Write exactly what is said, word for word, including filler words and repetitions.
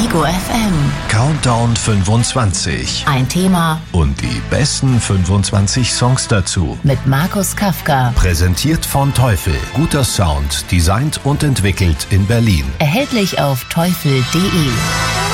Ego F M. Countdown fünfundzwanzig. Ein Thema Und die besten fünfundzwanzig Songs dazu. mit Markus Kafka. Präsentiert von Teufel. Guter Sound, designt und entwickelt in Berlin. Erhältlich auf teufel punkt de.